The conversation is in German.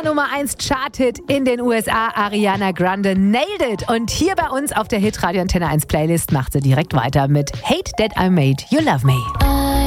Nummer 1 Chart-Hit in den USA. Ariana Grande nailed it. Und hier bei uns auf der Hitradio Antenne 1 Playlist macht sie direkt weiter mit Hate That I Made You Love Me.